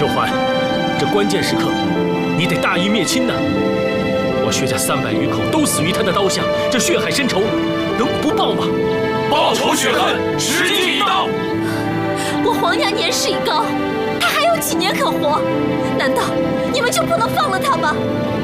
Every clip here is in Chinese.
九环，这关键时刻，你得大义灭亲呐！我薛家300余口都死于他的刀下，这血海深仇，能不报吗？ 报仇雪恨，时机已到。 我皇娘年事已高，她还有几年可活？难道你们就不能放了她吗？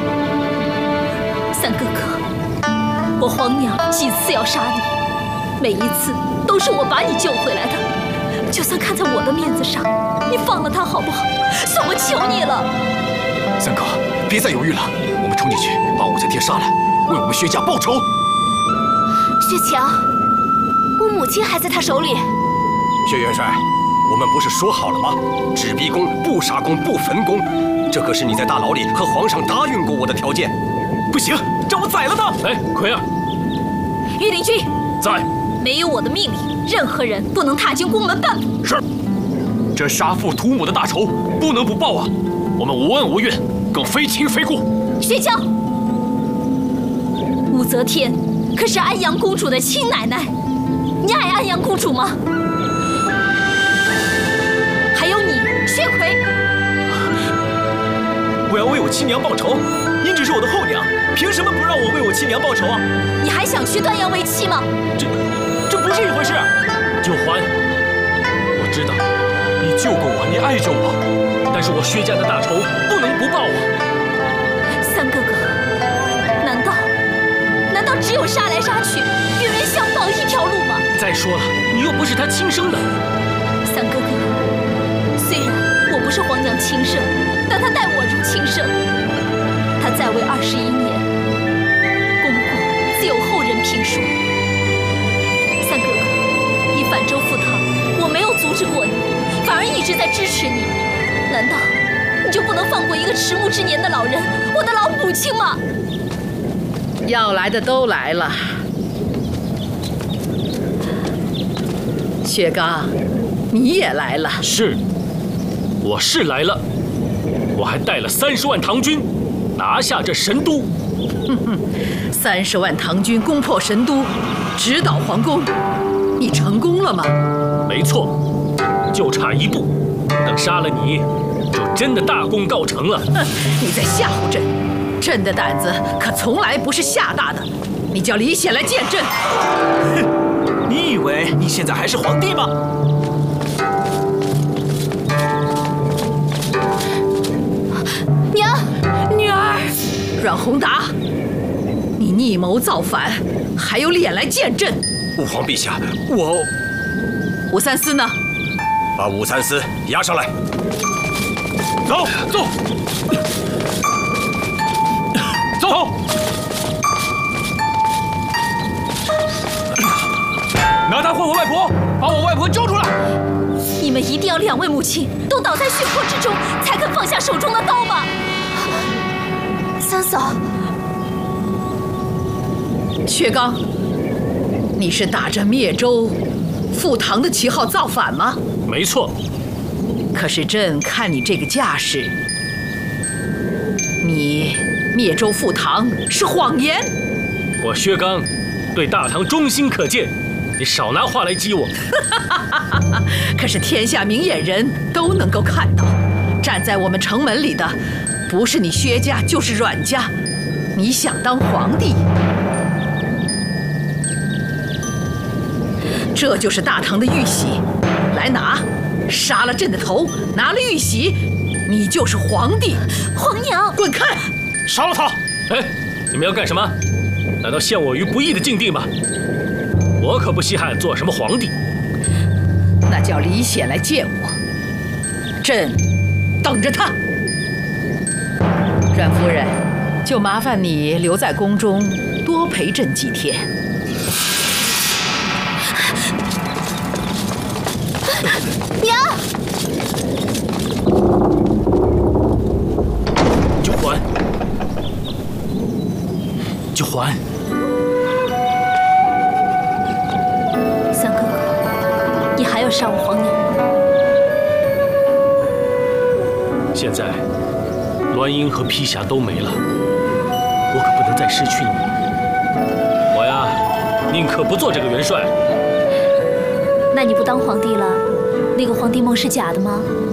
三哥哥，我皇娘几次要杀你，每一次都是我把你救回来的。就算看在我的面子上，你放了她好不好？算我求你了。 三哥，别再犹豫了，我们冲进去把武则天杀了，为我们薛家报仇。 薛强，我母亲还在他手里。 薛元帅，我们不是说好了吗？只逼宫，不杀宫，不焚宫，这可是你在大牢里和皇上答应过我的条件。 不行，让我宰了他！哎，奎儿， 御林军在。 没有我的命令，任何人不能踏进宫门半步。 是。这杀父屠母的大仇不能不报啊！我们无恩无怨，更非亲非故。 薛娇，武则天可是安阳公主的亲奶奶，你爱安阳公主吗？还有你，薛奎， 我要为我亲娘报仇。您只是我的后娘，凭什么不让我为我亲娘报仇啊？ 你还想娶端阳为妻吗？ 这不是一回事。九环，我知道你救过我，你爱着我，但是我薛家的大仇不能不报啊！ 三哥哥，难道只有杀来杀去、冤冤相报一条路吗？ 再说了，你又不是他亲生的。 三哥哥，虽然我不是皇娘亲生，但他待我如亲生。他在位21年，功过自有后人评说。三哥哥，你反周赴唐，我没有阻止过你，反而一直在支持你。难道你就不能放过一个迟暮之年的老人，我的老母亲吗？ 要来的都来了。薛刚，你也来了。 是，我是来了，我还带了30万唐军，拿下这神都。 30万唐军攻破神都，直捣皇宫，你成功了吗？ 没错，就差一步，等杀了你，就真的大功告成了。 你在吓唬朕，朕的胆子可从来不是吓大的。你叫李显来见朕。 你以为你现在还是皇帝吗？ 娘，女儿。 阮宏达，你逆谋造反，还有脸来见朕？ 吾皇陛下，我武三思呢？ 把武三思押上来。 走。拿他换我外婆，把我外婆交出来！ 你们一定要2位母亲都倒在血泊之中，才肯放下手中的刀吗？三嫂， 薛刚，你是打着灭周、赴唐的旗号造反吗？ 没错。 可是朕看你这个架势，你灭周赴唐是谎言。 我薛刚对大唐忠心可见，你少拿话来激我。 可是天下明眼人都能够看到，站在我们城门里的不是你薛家就是阮家，你想当皇帝？这就是大唐的玉玺，来拿，杀了朕的头，拿了玉玺，你就是皇帝。 皇娘， 滚开！ 杀了他！哎，你们要干什么？难道陷我于不义的境地吗？我可不稀罕做什么皇帝。 那叫李显来见我，朕等着他。阮夫人，就麻烦你留在宫中，多陪朕几天。 娘， 九环， 三哥哥，你还要杀我皇娘吗？ 现在栾英和披霞都没了，我可不能再失去你。我呀，宁可不做这个元帅。 那你不当皇帝了，那个皇帝梦是假的吗？